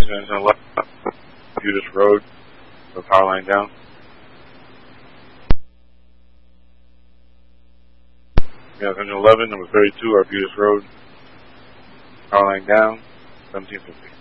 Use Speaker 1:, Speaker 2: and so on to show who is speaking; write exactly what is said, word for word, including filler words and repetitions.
Speaker 1: engine eleven, Arbutus Road, the power line down. Yeah, engine eleven, number thirty-two, Arbutus Road, power line down, seventeen fifty.